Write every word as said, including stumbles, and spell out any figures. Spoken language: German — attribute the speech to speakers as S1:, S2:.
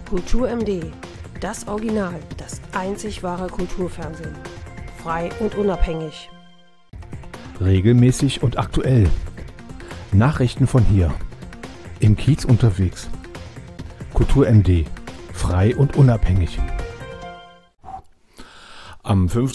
S1: Kultur M D, das Original, das einzig wahre Kulturfernsehen. Frei und unabhängig.
S2: Regelmäßig und aktuell. Nachrichten von hier. Im Kiez unterwegs. Kultur M D. Frei und unabhängig. Am